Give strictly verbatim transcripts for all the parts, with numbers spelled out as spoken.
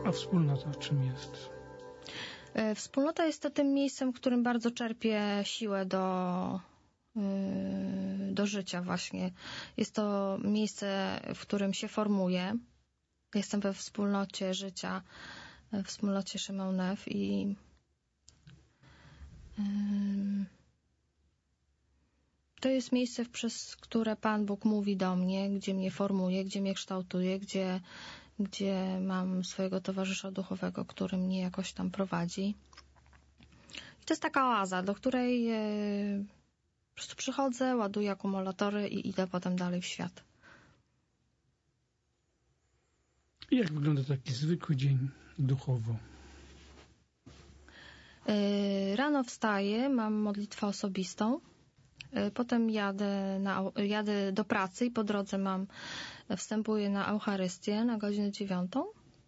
A wspólnota czym jest? Wspólnota jest to tym miejscem, w którym bardzo czerpię siłę do, do życia właśnie. Jest to miejsce, w którym się formuję. Jestem we wspólnocie życia, w wspólnocie Chemin Neuf i to jest miejsce, przez które Pan Bóg mówi do mnie, gdzie mnie formuje, gdzie mnie kształtuje, gdzie, gdzie mam swojego towarzysza duchowego, który mnie jakoś tam prowadzi. I to jest taka oaza, do której po prostu przychodzę, ładuję akumulatory i idę potem dalej w świat. I jak wygląda taki zwykły dzień duchowo? Rano wstaję, mam modlitwę osobistą. Potem jadę, na, jadę do pracy i po drodze mam, wstępuję na Eucharystię na godzinę dziewiątą.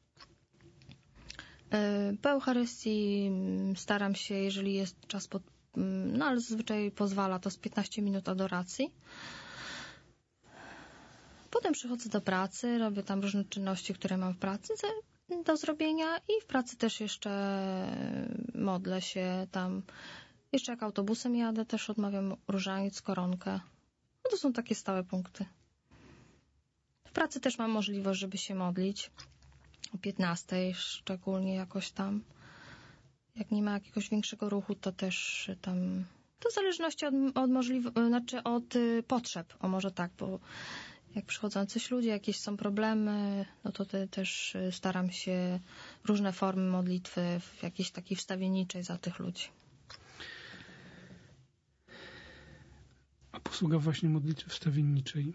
Po Eucharystii staram się, jeżeli jest czas, pod, no ale zazwyczaj pozwala to z piętnaście minut adoracji. Potem przychodzę do pracy, robię tam różne czynności, które mam w pracy do zrobienia i w pracy też jeszcze modlę się tam. Jeszcze jak autobusem jadę, też odmawiam różaniec, koronkę. No to są takie stałe punkty. W pracy też mam możliwość, żeby się modlić. O piętnastej szczególnie jakoś tam. Jak nie ma jakiegoś większego ruchu, to też tam... To w zależności od, od możliwości, znaczy od y, potrzeb. O może tak, bo jak przychodzą coś ludzie, jakieś są problemy, no to te, też staram się różne formy modlitwy w jakiejś takiej wstawienniczej za tych ludzi. A posługa właśnie modlitwy wstawienniczej.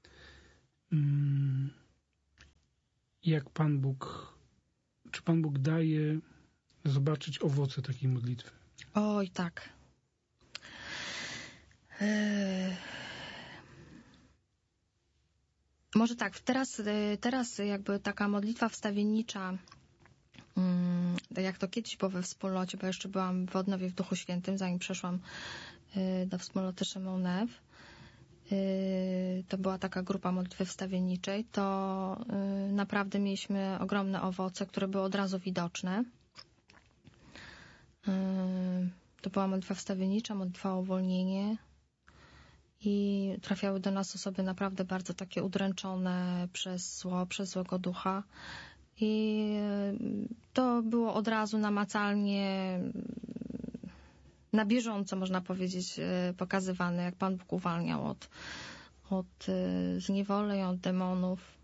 Jak Pan Bóg, czy Pan Bóg daje zobaczyć owoce takiej modlitwy? Oj, tak. Yy... Może tak, teraz, teraz jakby taka modlitwa wstawiennicza, jak to kiedyś było we wspólnocie, bo jeszcze byłam w odnowie w Duchu Świętym, zanim przeszłam do wspólnoty Chemin Neuf, to była taka grupa modlitwy wstawienniczej, to naprawdę mieliśmy ogromne owoce, które były od razu widoczne. To była modlitwa wstawiennicza, modlitwa o uwolnienie i trafiały do nas osoby naprawdę bardzo takie udręczone przez zło, przez złego ducha. I to było od razu namacalnie, na bieżąco można powiedzieć, pokazywane, jak Pan Bóg uwalniał od, od zniewoleń, od demonów.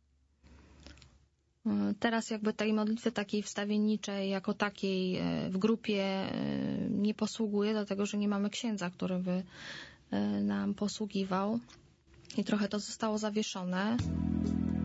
Teraz jakby tej modlitwy takiej wstawienniczej, jako takiej w grupie nie posługuje, dlatego że nie mamy księdza, który by nam posługiwał i trochę to zostało zawieszone.